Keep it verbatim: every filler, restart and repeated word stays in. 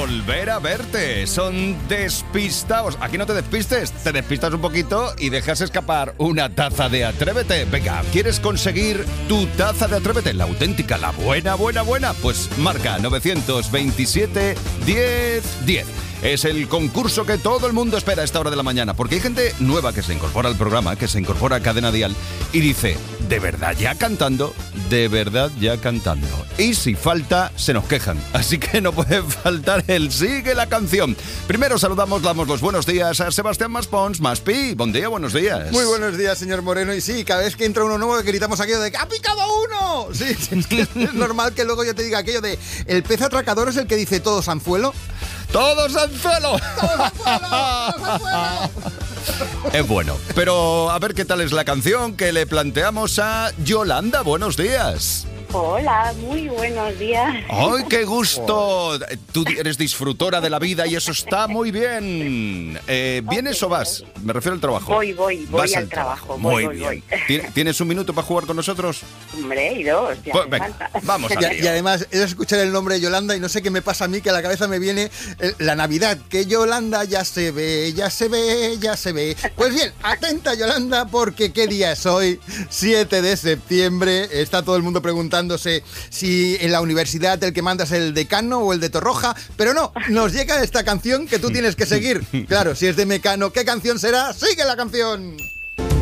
volver a verte. Son despistados. Aquí no te despistes, te despistas un poquito y dejas escapar una taza de Atrévete. Venga, ¿quieres conseguir tu taza de Atrévete? La auténtica, la buena, buena, buena. Pues marca nueve veintisiete diez diez. Es el concurso que todo el mundo espera a esta hora de la mañana, porque hay gente nueva que se incorpora al programa, que se incorpora a Cadena Dial y dice, ¿de verdad ya cantando? De verdad ya cantando. Y si falta, se nos quejan. Así que no puede faltar el sigue la canción. Primero saludamos, damos los buenos días a Sebastián Maspons. Maspi, buen día, buenos días. Muy buenos días, señor Moreno. Y sí, cada vez que entra uno nuevo gritamos aquello de ¡ha picado uno! Sí, es que es normal que luego yo te diga aquello de ¿el pez atracador es el que dice todos anzuelo? ¡Todos anzuelo! ¡Todos anzuelo! ¡Todos anzuelo! Es bueno, pero a ver qué tal es la canción que le planteamos a Yolanda. Buenos días. Hola, muy buenos días. ¡Ay, qué gusto! Tú eres disfrutora de la vida y eso está muy bien. Eh, ¿Vienes o vas? Me refiero al trabajo. Voy, voy, voy Vas al, al trabajo. trabajo. Voy, Muy voy, bien. voy. ¿Tienes un minuto para jugar con nosotros? Hombre, y dos, ya Pues me venga, falta. vamos al Y, lío. y además, es escuchar el nombre de Yolanda y no sé qué me pasa a mí, que a la cabeza me viene eh, la Navidad, que Yolanda ya se ve, ya se ve, ya se ve. Pues bien, atenta Yolanda, porque ¿qué día es hoy? siete de septiembre, está todo el mundo preguntándose si en la universidad el que manda es el decano o el de Torroja, pero no, nos llega esta canción que tú tienes que seguir. Claro, si es de Mecano, ¿qué canción será? ¡Sigue la canción!